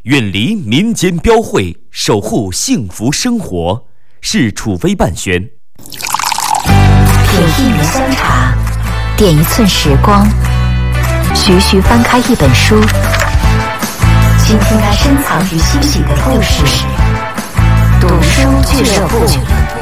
远离民间标会，守护幸福生活，是楚飞办宣。 品一壶香茶，点一寸时光，徐徐翻开一本书，倾听它深藏于心底的故事。读书俱乐部。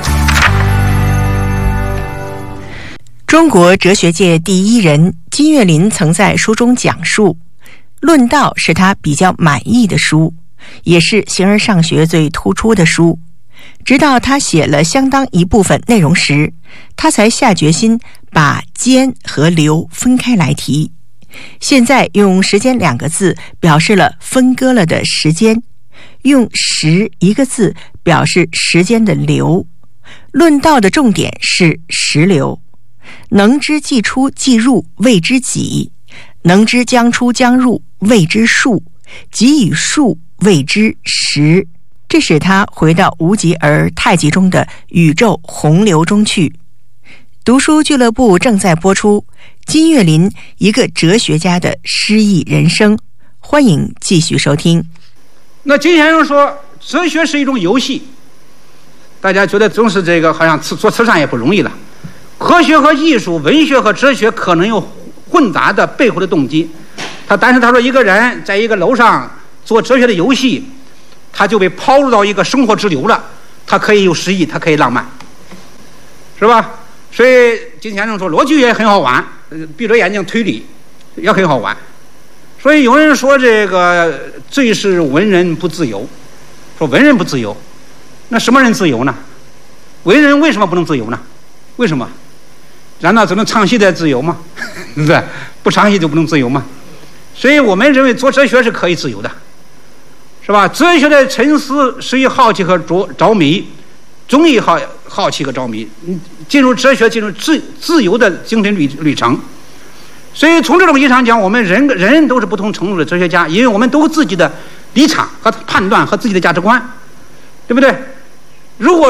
中国哲学界第一人金岳霖曾在书中讲述，论道是他比较满意的书，也是形而上学最突出的书。直到他写了相当一部分内容时，他才下决心把间和流分开来提。现在用时间2个字表示了分割了的时间，用时1个字表示时间的流。论道的重点是时流，能知既出既入谓之己，能知将出将入谓之数，己与数谓之时。这使他回到无极而太极中的宇宙洪流中去。读书俱乐部正在播出金岳霖一个哲学家的诗意人生，欢迎继续收听。 那金先生说哲学是一种游戏，大家觉得总是这个好像做慈善也不容易了。科学和艺术，文学和哲学可能有混杂的背后的动机。但是他说一个人在一个楼上做哲学的游戏，他就被抛入到一个生活之流了，他可以有诗意，他可以浪漫，是吧？所以金先生说逻辑也很好玩，闭着眼睛推理也很好玩。所以有人说这个最是文人不自由，说文人不自由，那什么人自由呢？文人为什么不能自由呢？为什么？难道只能唱戏的自由吗？对不对？不唱戏就不能自由吗？所以我们认为做哲学是可以自由的，是吧？哲学的沉思是以好奇和着迷，总以好奇和着迷，进入哲学，进入自由的精神旅程。所以从这种意义上讲，我们人都是不同程度的哲学家，因为我们都有自己的立场和判断和自己的价值观，对不对？如果